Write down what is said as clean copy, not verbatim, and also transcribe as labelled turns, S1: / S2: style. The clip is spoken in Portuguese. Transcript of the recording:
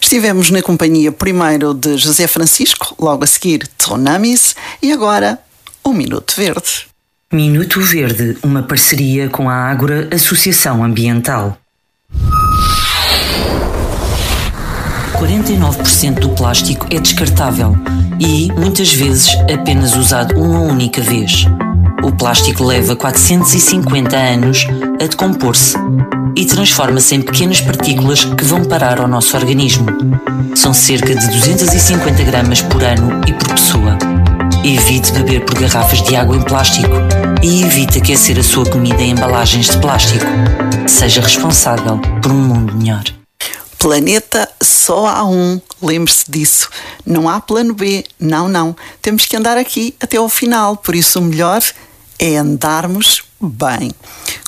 S1: Estivemos na companhia primeiro de José Francisco, logo a seguir Tsunamis e agora o Minuto Verde.
S2: Minuto Verde, uma parceria com a Ágora Associação Ambiental. 49% do plástico é descartável e, muitas vezes, apenas usado uma única vez. O plástico leva 450 anos a decompor-se e transforma-se em pequenas partículas que vão parar ao nosso organismo. São cerca de 250 gramas por ano e por pessoa. Evite beber por garrafas de água em plástico e evite aquecer a sua comida em embalagens de plástico. Seja responsável por um mundo melhor.
S1: Planeta só há um, lembre-se disso. Não há plano B, não. Temos que andar aqui até ao final, por isso o melhor é andarmos bem.